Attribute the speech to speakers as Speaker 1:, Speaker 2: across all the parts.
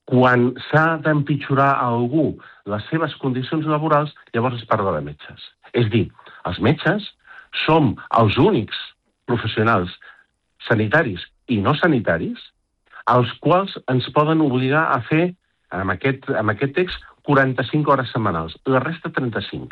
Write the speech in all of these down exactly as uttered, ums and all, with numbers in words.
Speaker 1: Quan s'ha d'empitjorar a algú les seves condicions laborals, llavors es parla de metges. És dir, els metges som els únics professionals sanitaris i no sanitaris als quals ens poden obligar a fer, amb aquest, amb aquest text, quaranta-cinc hores setmanals, la resta trenta-cinc.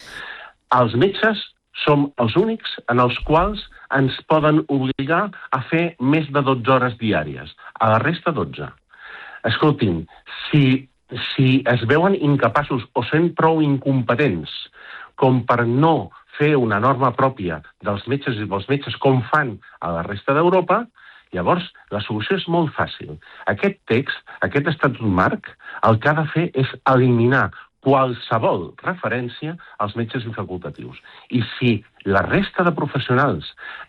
Speaker 1: Els metges som els únics en els quals ens poden obligar a fer més de dotze hores diàries, a la resta dotze. Escoltin, si, si es veuen incapaços o sent prou incompetents com per no fer una norma pròpia dels metges i dels metges com fan a la resta d'Europa, llavors la solució és molt fàcil. Aquest text, aquest estatut marc, el que ha de fer és eliminar qualsevol referència als metges i facultatius. I si la resta de professionals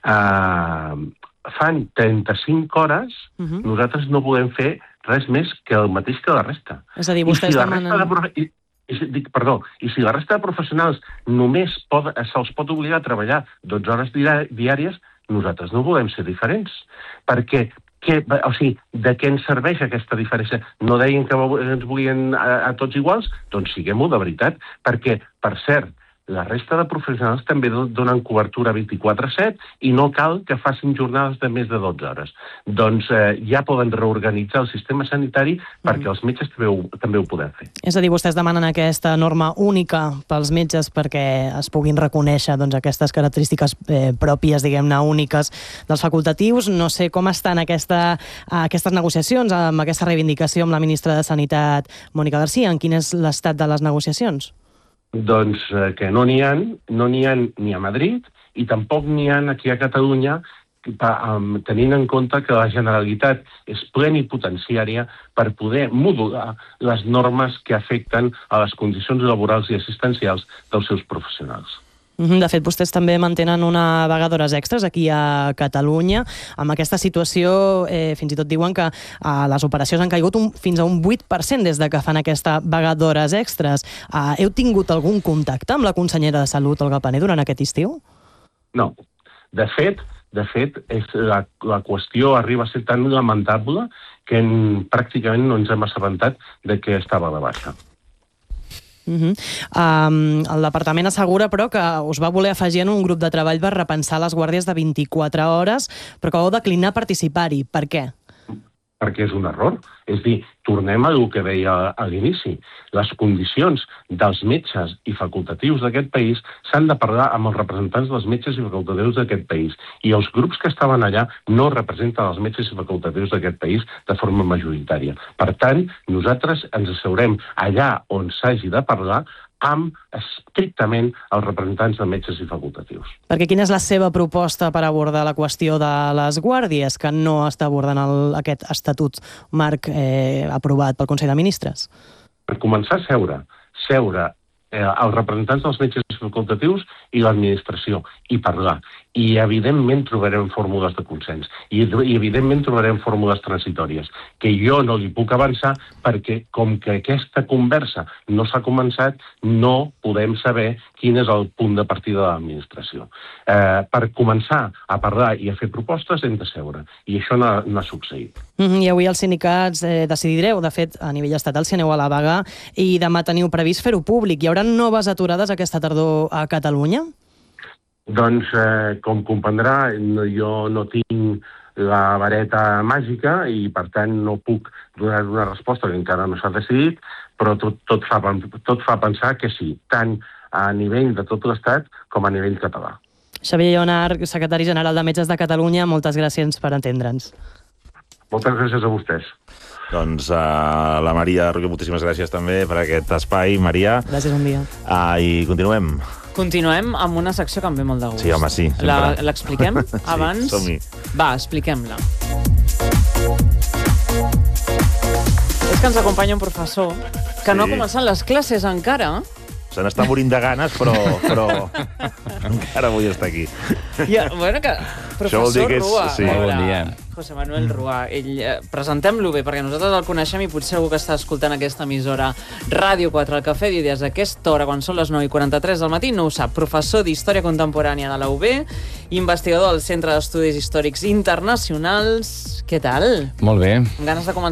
Speaker 1: eh, fan trenta-cinc hores, uh-huh. nosaltres no podem fer res més que el mateix que la resta.
Speaker 2: És a dir, vostès
Speaker 1: I si
Speaker 2: demanen...
Speaker 1: la resta de profe... I, i, dic, perdó, i si la resta de professionals només pot, se'ls pot obligar a treballar dotze hores diàries, nosaltres no volem ser diferents. Perquè, que, o sigui, de què ens serveix aquesta diferència? No deien que ens volien a, a tots iguals? Doncs siguem-ho de veritat. Perquè, per cert, la resta de professionals també donen cobertura vint-i-quatre set i no cal que facin jornades de més de dotze hores. Doncs eh, ja poden reorganitzar el sistema sanitari perquè els metges també ho, també ho poden fer.
Speaker 2: És a dir, vostès demanen aquesta norma única pels metges perquè es puguin reconèixer doncs, aquestes característiques eh, pròpies, diguem-ne, úniques dels facultatius. No sé com estan aquesta, aquestes negociacions amb aquesta reivindicació amb la ministra de Sanitat, Mònica Garcia. En quin és l'estat de les negociacions?
Speaker 1: Doncs eh, que no n'hi ha, no n'hi ha ni a Madrid i tampoc n'hi ha aquí a Catalunya, tenint en compte que la Generalitat és plenipotenciària per poder modular les normes que afecten a les condicions laborals i assistencials dels seus professionals.
Speaker 2: De fet, vostès també mantenen una vaga d'hores extres aquí a Catalunya. Amb aquesta situació, eh, fins i tot diuen que eh, les operacions han caigut un, fins a un vuit per cent des de que fan aquesta vaga d'hores extres. Eh, heu tingut algun contacte amb la consellera de Salut, Olga Pané, durant aquest estiu?
Speaker 1: No. De fet, de fet és la, la qüestió arriba a ser tan lamentable que en, pràcticament no ens hem assabentat de que estava a la baixa.
Speaker 2: Uh-huh. um, el departament assegura, però, que us va voler afegir en un grup de treball per repensar les guàrdies de vint-i-quatre hores, però que vau declinar participar-hi. Per què?
Speaker 1: Perquè és un error. És dir, tornem al que deia a l'inici. Les condicions dels metges i facultatius d'aquest país s'han de parlar amb els representants dels metges i facultatius d'aquest país. I els grups que estaven allà no representen els metges i facultatius d'aquest país de forma majoritària. Per tant, nosaltres ens asseurem allà on s'hagi de parlar amb estrictament els representants de metges i facultatius.
Speaker 2: Perquè quina és la seva proposta per abordar la qüestió de les guàrdies, que no està abordant el, aquest estatut marc eh, aprovat pel Consell de Ministres?
Speaker 1: Per començar a seure, seure eh, els representants dels metges i facultatius i l'administració, i parlar. I, evidentment, trobarem fórmules de consens. I, i evidentment, trobarem fórmules transitòries, que jo no li puc avançar perquè, com que aquesta conversa no s'ha començat, no podem saber quin és el punt de partida de l'administració. Eh, per començar a parlar i a fer propostes hem de seure, i això no, no ha succeït.
Speaker 2: Mm-hmm. I avui els sindicats eh, decidireu, de fet, a nivell estatal, si aneu a la vaga, i demà teniu previst fer-ho públic. Hi haurà noves aturades aquesta tardor a Catalunya?
Speaker 1: Doncs, eh, com comprendrà, jo no tinc la vareta màgica i, per tant, no puc donar una resposta que encara no s'ha decidit, però tot, tot, fa, tot fa pensar que sí, tant a nivell de tot l'Estat com a nivell català.
Speaker 2: Xavier Lleonart, secretari general de Metges de Catalunya, moltes gràcies per entendre'ns.
Speaker 1: Moltes gràcies a vostès.
Speaker 3: Doncs uh, la Maria Roquer, moltíssimes gràcies també per aquest espai, Maria.
Speaker 2: Gràcies, bon dia.
Speaker 3: Uh, I continuem.
Speaker 4: Continuem amb una secció que em ve molt de gust.
Speaker 3: Sí, home, sí.
Speaker 4: L'expliquem abans?
Speaker 3: Sí, som-hi.
Speaker 4: Va, expliquem-la. És que ens acompanya un professor que sí. no ha començat les classes encara.
Speaker 3: Se n'està morint de ganes, però, però encara vull estar aquí.
Speaker 4: Ja, bueno, que... Professor
Speaker 3: que és...
Speaker 4: Rua.
Speaker 3: Sí.
Speaker 4: Molt bon dia. José Manuel Rua. Ell, eh, presentem-lo bé, perquè nosaltres el coneixem i potser algú que està escoltant aquesta emissora Ràdio quatre, el Cafè d'Idees, a aquesta hora, quan són les nou i quaranta-tres del matí, no ho sap. Professor d'Història Contemporània de la U B, investigador del Centre d'Estudis Històrics Internacionals. Què tal?
Speaker 5: Molt bé.
Speaker 4: Amb ganes de començar